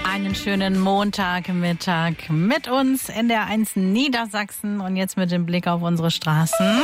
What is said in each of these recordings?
Einen schönen Montagmittag mit uns NDR1 Niedersachsen und jetzt mit dem Blick auf unsere Straßen.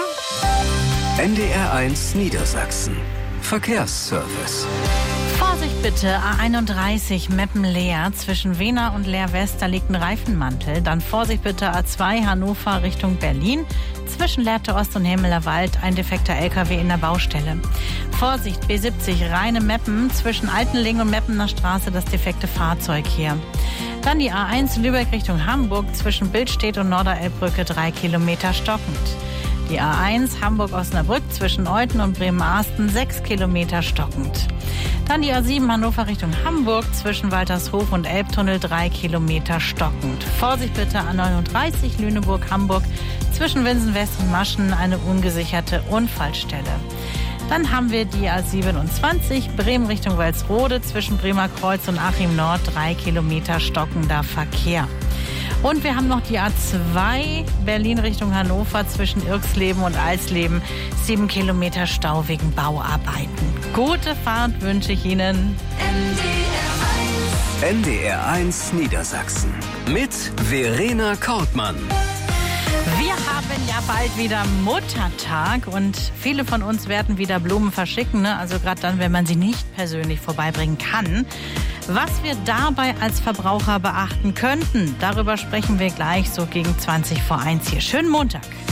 NDR1 Niedersachsen. Verkehrsservice. Vorsicht bitte, A31 Meppen-Leer zwischen Wehner und Leer-West, da liegt ein Reifenmantel. Dann Vorsicht bitte A2 Hannover Richtung Berlin. Zwischen Lehrte Ost und Hemmeler Wald ein defekter LKW in der Baustelle. Vorsicht B70 Rheine-Meppen zwischen Altenling und Meppener Straße das defekte Fahrzeug hier. Dann die A1 Lübeck Richtung Hamburg zwischen Billstedt und Norderelbbrücke 3 Kilometer stockend. Die A1 Hamburg-Osnabrück zwischen Euthen und Bremen-Arsten 6 Kilometer stockend. Dann die A7 Hannover Richtung Hamburg zwischen Waltershof und Elbtunnel 3 Kilometer stockend. Vorsicht bitte A39 Lüneburg-Hamburg zwischen Winsen-West und Maschen eine ungesicherte Unfallstelle. Dann haben wir die A27 Bremen Richtung Walsrode zwischen Bremer Kreuz und Achim Nord 3 Kilometer stockender Verkehr. Und wir haben noch die A2 Berlin Richtung Hannover zwischen Irxleben und Alsleben 7 Kilometer Stau wegen Bauarbeiten. Gute Fahrt wünsche ich Ihnen. NDR1 Niedersachsen mit Verena Kortmann. Wir haben ja bald wieder Muttertag und viele von uns werden wieder Blumen verschicken, ne? Also gerade dann, wenn man sie nicht persönlich vorbeibringen kann. Was wir dabei als Verbraucher beachten könnten, darüber sprechen wir gleich so gegen 20 vor 1 hier. Schönen Montag.